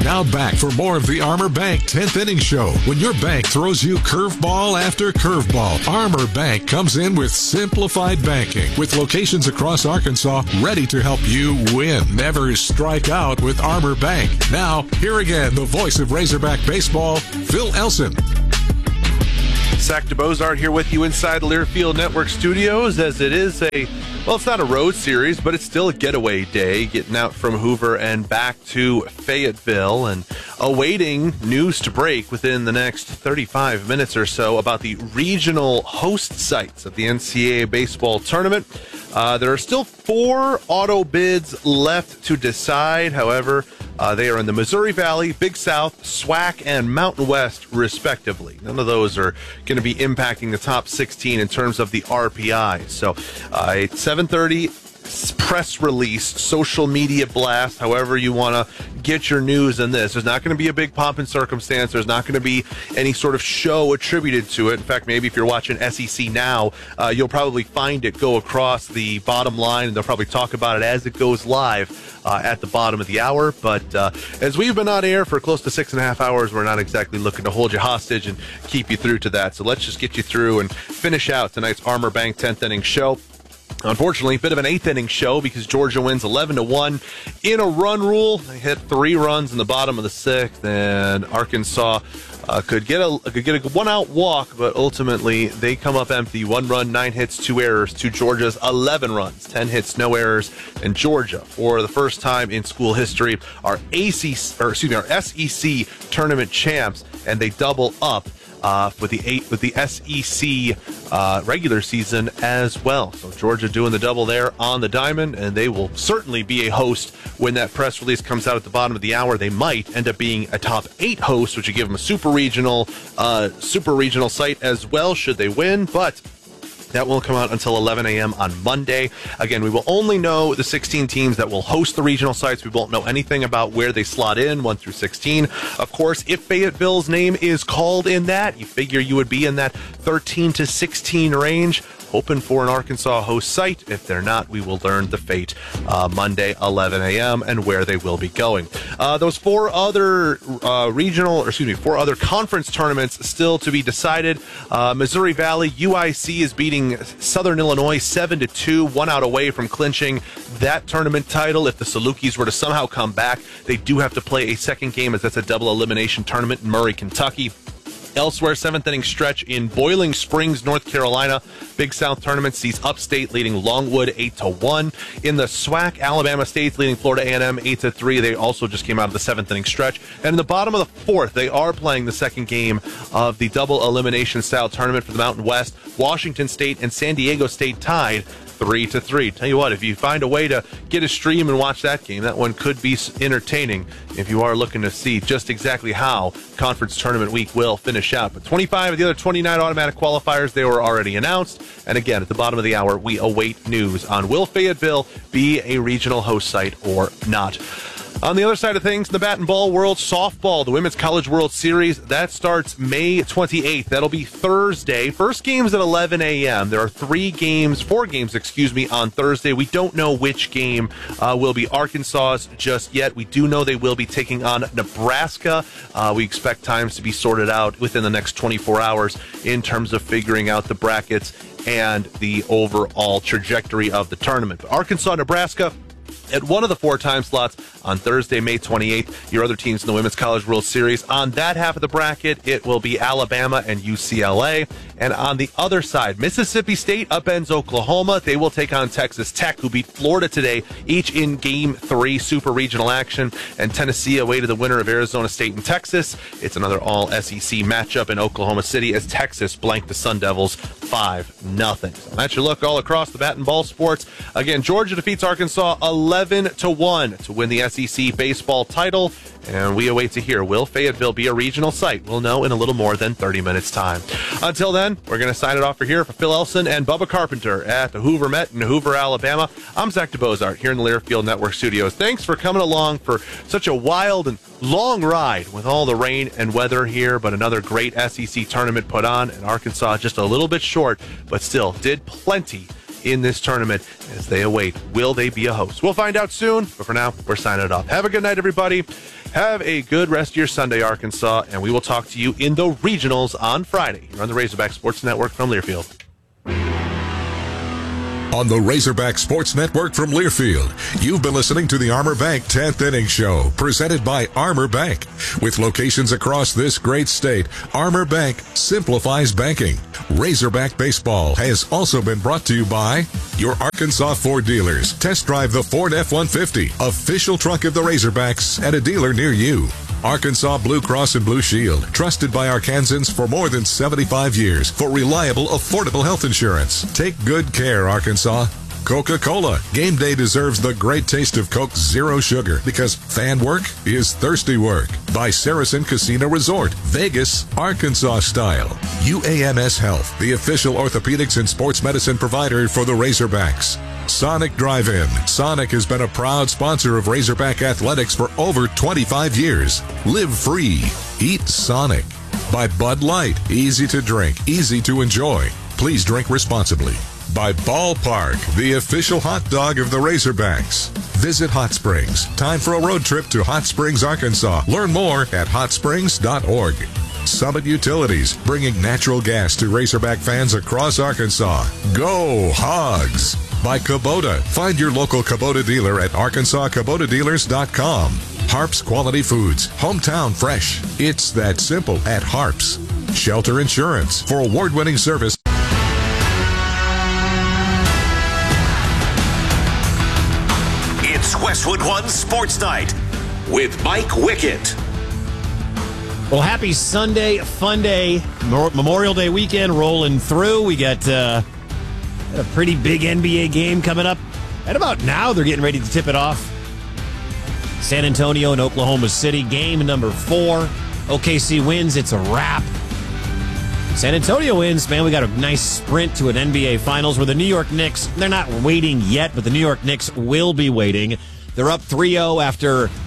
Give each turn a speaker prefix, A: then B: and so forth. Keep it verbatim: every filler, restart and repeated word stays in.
A: Now back for more of the Armor Bank tenth Inning Show. When your bank throws you curveball after curveball, Armor Bank comes in with simplified banking with locations across Arkansas ready to help you win. Never strike out with Armor Bank. Now, here again, the voice of Razorback Baseball, Phil Elson.
B: Zach DeBozart here with you inside the Learfield Network studios, as it is a, well, it's not a road series, but it's still a getaway day, getting out from Hoover and back to Fayetteville and awaiting news to break within the next thirty-five minutes or so about the regional host sites of the N C double A baseball tournament. Uh, there are still four auto bids left to decide. However, uh, they are in the Missouri Valley, Big South, SWAC, and Mountain West, respectively. None of those are going to be impacting the top sixteen in terms of the R P I. So, uh, at seven thirty, press release, social media blast, however you want to get your news in this. There's not going to be a big pomp and circumstance. There's not going to be any sort of show attributed to it. In fact, maybe if you're watching S E C Now, uh, you'll probably find it go across the bottom line, and they'll probably talk about it as it goes live uh, at the bottom of the hour. But uh, as we've been on air for close to six and a half hours, we're not exactly looking to hold you hostage and keep you through to that. So let's just get you through and finish out tonight's Armor Bank tenth Inning Show. Unfortunately, a bit of an eighth inning show because Georgia wins eleven to one in a run rule. They hit three runs in the bottom of the sixth, and Arkansas uh, could get a could get a one out walk, but ultimately they come up empty. One run, nine hits, two errors to Georgia's eleven runs, ten hits, no errors. And Georgia, for the first time in school history, are A C C or excuse me, are S E C tournament champs, and they double up Uh, with the eight with the S E C uh, regular season as well. So Georgia doing the double there on the diamond, and they will certainly be a host when that press release comes out at the bottom of the hour. They might end up being a top eight host, which would give them a super regional, uh, super regional site as well should they win, but that won't come out until eleven a.m. on Monday. Again, we will only know the sixteen teams that will host the regional sites. We won't know anything about where they slot in, one through sixteen. Of course, if Fayetteville's name is called in that, you figure you would be in that thirteen to sixteen range, hoping for an Arkansas host site. If they're not, we will learn the fate uh, Monday, eleven a.m., and where they will be going. Uh, those four other uh, regional, or excuse me, four other conference tournaments still to be decided. Uh, Missouri Valley, U I C is beating Southern Illinois seven to two, one out away from clinching that tournament title. If the Salukis were to somehow come back, they do have to play a second game, as that's a double elimination tournament in Murray, Kentucky. Elsewhere, seventh inning stretch in Boiling Springs, North Carolina. Big South tournament sees Upstate leading Longwood eight to one. In the SWAC, Alabama State's leading Florida A and M eight to three. They also just came out of the seventh inning stretch. And in the bottom of the fourth, they are playing the second game of the double elimination style tournament for the Mountain West. Washington State and San Diego State tied three to three. Tell you what, if you find a way to get a stream and watch that game, that one could be entertaining if you are looking to see just exactly how conference tournament week will finish out. But twenty-five of the other twenty-nine automatic qualifiers, they were already announced. And again, at the bottom of the hour, we await news on will Fayetteville be a regional host site or not. On the other side of things, the Bat and Ball World Softball, the Women's College World Series, that starts May twenty-eighth. That'll be Thursday. First game's at eleven a.m. There are three games, four games, excuse me, on Thursday. We don't know which game uh, will be Arkansas's just yet. We do know they will be taking on Nebraska. Uh, we expect times to be sorted out within the next twenty-four hours in terms of figuring out the brackets and the overall trajectory of the tournament. But Arkansas, Nebraska, at one of the four time slots on Thursday, May twenty-eighth. Your other teams in the Women's College World Series. On that half of the bracket, it will be Alabama and U C L A. And on the other side, Mississippi State upends Oklahoma. They will take on Texas Tech, who beat Florida today, each in Game three Super Regional action. And Tennessee away to the winner of Arizona State and Texas. It's another all-S E C matchup in Oklahoma City as Texas blanked the Sun Devils five nothing. So that's your look all across the bat and ball sports. Again, Georgia defeats Arkansas eleven to one to win the S E C baseball title. And we await to hear, will Fayetteville be a regional site? We'll know in a little more than thirty minutes' time. Until then, we're going to sign it off for here for Phil Elson and Bubba Carpenter at the Hoover Met in Hoover, Alabama. I'm Zach DeBozart here in the Learfield Network studios. Thanks for coming along for such a wild and long ride with all the rain and weather here, but another great S E C tournament put on, and Arkansas just a little bit short, but still did plenty in this tournament as they await, will they be a host? We'll find out soon, but for now, we're signing it off. Have a good night, everybody. Have a good rest of your Sunday, Arkansas, and we will talk to you in the regionals on Friday here on the Razorback Sports Network from Learfield.
A: On the Razorback Sports Network from Learfield, you've been listening to the Armor Bank tenth Inning Show, presented by Armor Bank. With locations across this great state, Armor Bank simplifies banking. Razorback Baseball has also been brought to you by your Arkansas Ford dealers. Test drive the Ford F one fifty, official truck of the Razorbacks, at a dealer near you. Arkansas Blue Cross and Blue Shield, trusted by Arkansans for more than seventy-five years for reliable, affordable health insurance. Take good care, Arkansas. Coca-Cola. Game day deserves the great taste of Coke Zero Sugar because fan work is thirsty work. By Saracen Casino Resort, Vegas, Arkansas style. U A M S Health, the official orthopedics and sports medicine provider for the Razorbacks. Sonic Drive-In. Sonic has been a proud sponsor of Razorback Athletics for over twenty-five years. Live free. Eat Sonic. By Bud Light. Easy to drink, easy to enjoy. Please drink responsibly. By Ballpark, the official hot dog of the Razorbacks. Visit Hot Springs. Time for a road trip to Hot Springs, Arkansas. Learn more at hot springs dot org. Summit Utilities, bringing natural gas to Razorback fans across Arkansas. Go Hogs! By Kubota. Find your local Kubota dealer at arkansas kubota dealers dot com. Harps Quality Foods. Hometown fresh. It's that simple at Harps. Shelter Insurance. For award-winning service.
C: It's Westwood One Sports Night with Mike Wickett.
D: Well, happy Sunday, fun day, Memorial Day weekend rolling through. We got uh, a pretty big N B A game coming up. At about now, they're getting ready to tip it off. San Antonio and Oklahoma City, game number four. O K C wins, it's a wrap. San Antonio wins, man, we got a nice sprint to an N B A Finals where the New York Knicks, they're not waiting yet, but the New York Knicks will be waiting. They're up three oh after